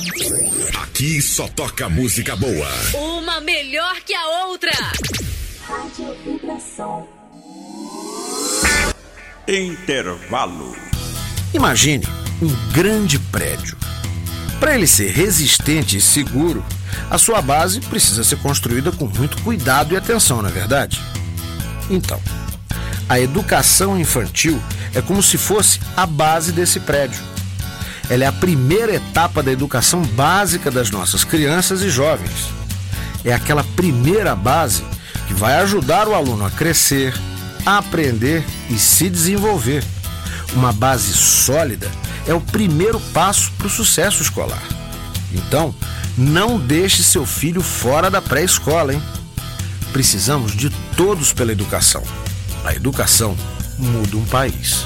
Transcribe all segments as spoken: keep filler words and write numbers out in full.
Aqui só toca música boa. Uma melhor que a outra. Rádio Vibração. Intervalo. Imagine um grande prédio. Para ele ser resistente e seguro, a sua base precisa ser construída com muito cuidado e atenção, não é verdade? Então, a educação infantil é como se fosse a base desse prédio. Ela é a primeira etapa da educação básica das nossas crianças e jovens. É aquela primeira base que vai ajudar o aluno a crescer, a aprender e se desenvolver. Uma base sólida é o primeiro passo para o sucesso escolar. Então, não deixe seu filho fora da pré-escola, hein? Precisamos de todos pela educação. A educação muda um país.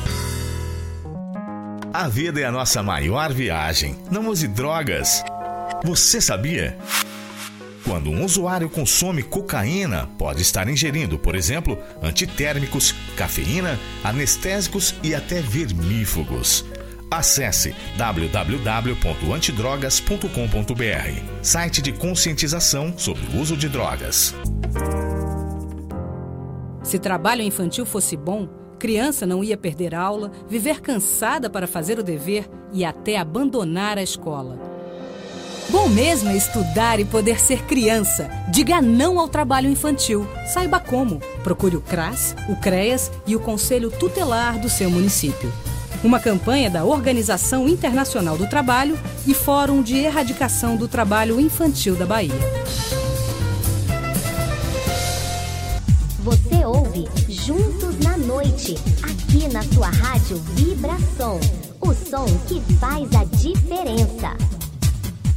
A vida é a nossa maior viagem. Não use drogas. Você sabia? Quando um usuário consome cocaína, pode estar ingerindo, por exemplo, antitérmicos, cafeína, anestésicos e até vermífugos. Acesse w w w ponto antidrogas ponto com ponto b r, site de conscientização sobre o uso de drogas. Se trabalho infantil fosse bom, criança não ia perder aula, viver cansada para fazer o dever e até abandonar a escola. Bom mesmo é estudar e poder ser criança. Diga não ao trabalho infantil. Saiba como. Procure o CRAS, o CREAS e o Conselho Tutelar do seu município. Uma campanha da Organização Internacional do Trabalho e Fórum de Erradicação do Trabalho Infantil da Bahia. Você ouve Juntos na Noite, aqui na sua rádio Vibração. O som que faz a diferença.